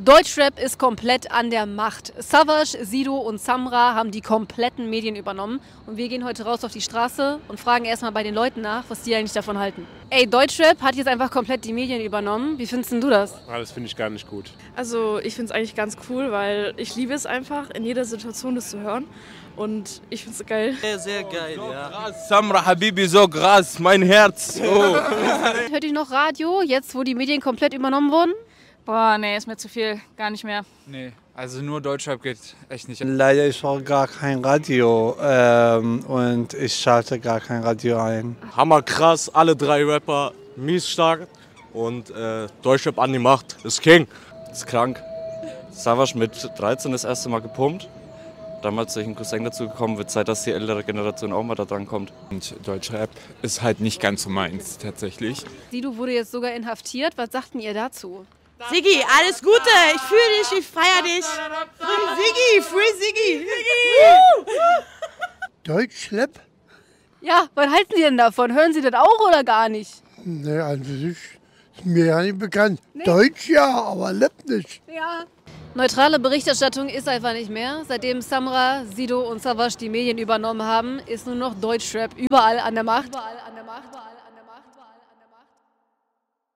Deutschrap ist komplett an der Macht. Savas, Sido und Samra haben die kompletten Medien übernommen. Und wir gehen heute raus auf die Straße und fragen erstmal bei den Leuten nach, was die eigentlich davon halten. Ey, Deutschrap hat jetzt einfach komplett die Medien übernommen. Wie findest denn du das? Das finde ich gar nicht gut. Also ich finde es eigentlich ganz cool, weil ich liebe es einfach, in jeder Situation das zu hören. Und ich finde es geil. Sehr, sehr geil, so ja. Krass, Samra Habibi, so krass, mein Herz. Oh. Hört ihr noch Radio, jetzt wo die Medien komplett übernommen wurden? Boah, nee, ist mir zu viel. Gar nicht mehr. Nee, also nur Deutschrap geht echt nicht. Leider ist auch gar kein Radio und ich schalte gar kein Radio ein. Hammer krass, alle 3 Rapper mies stark und Deutschrap an die Macht, ist King. Ist krank. Savas mit 13 das erste Mal gepumpt. Damals durch einen Cousin dazu gekommen, wird Zeit, dass die ältere Generation auch mal da dran kommt. Und Deutschrap ist halt nicht ganz so meins tatsächlich. Sido wurde jetzt sogar inhaftiert. Was sagten ihr dazu? Siggi, alles Gute, ich fühle dich, ich feiere dich. Free Siggi. Deutschrap? Ja, was halten Sie denn davon? Hören Sie das auch oder gar nicht? Ne, an sich ist mir ja nicht bekannt. Nee. Deutsch ja, aber Rap nicht. Ja. Neutrale Berichterstattung ist einfach nicht mehr. Seitdem Samra, Sido und Savas die Medien übernommen haben, ist nur noch Deutschrap überall an der Macht. Überall an der Macht.